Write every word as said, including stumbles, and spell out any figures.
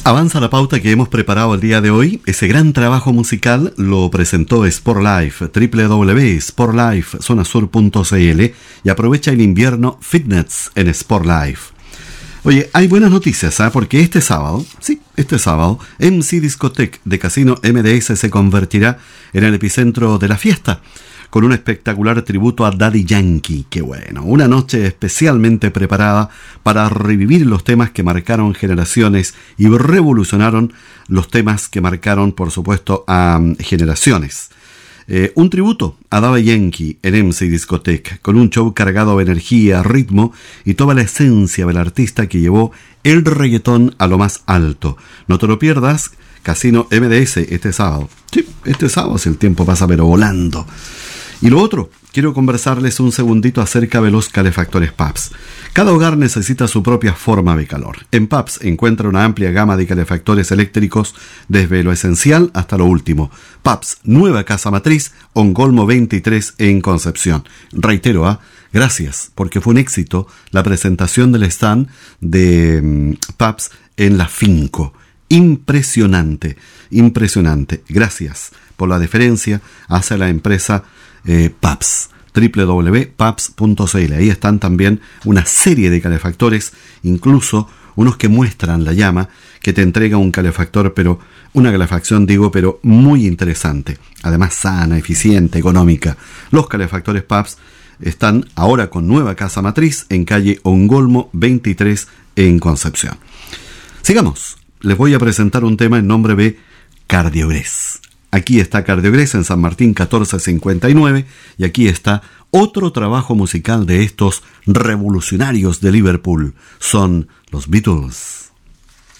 Avanza la pauta que hemos preparado el día de hoy. Ese gran trabajo musical lo presentó Sportlife, doble u doble u doble u punto sportlife zona sur punto c l, y aprovecha el invierno fitness en Sportlife. Oye, hay buenas noticias, ¿eh? Porque este sábado, sí, este sábado, M C Discotech de Casino M D S se convertirá en el epicentro de la fiesta, con un espectacular tributo a Daddy Yankee. ¡Qué bueno! Una noche especialmente preparada para revivir los temas que marcaron generaciones y revolucionaron los temas que marcaron, por supuesto, a um, generaciones. Eh, un tributo a Daddy Yankee en M C Discotech, con un show cargado de energía, ritmo y toda la esencia del artista que llevó el reggaetón a lo más alto. No te lo pierdas, Casino M D S este sábado. Sí, este sábado, si el tiempo pasa pero volando. Y lo otro, quiero conversarles un segundito acerca de los calefactores P A P S. Cada hogar necesita su propia forma de calor. En P A P S encuentra una amplia gama de calefactores eléctricos desde lo esencial hasta lo último. P A P S, nueva casa matriz, Ongolmo veintitrés en Concepción. Reitero, ¿ah? Gracias, porque fue un éxito la presentación del stand de um, P A P S en la Finco. Impresionante, impresionante. Gracias por la deferencia hacia la empresa Eh, P A P S, doble u doble u doble u punto P A P S punto c l. Ahí están también una serie de calefactores, incluso unos que muestran la llama, que te entrega un calefactor, pero una calefacción, digo, pero muy interesante. Además, sana, eficiente, económica. Los calefactores P A P S están ahora con nueva casa matriz en calle Ongolmo veintitrés en Concepción. Sigamos. Les voy a presentar un tema en nombre de Cardiogres. Aquí está Cardiogres en San Martín catorce cincuenta y nueve, y aquí está otro trabajo musical de estos revolucionarios de Liverpool. Son los Beatles.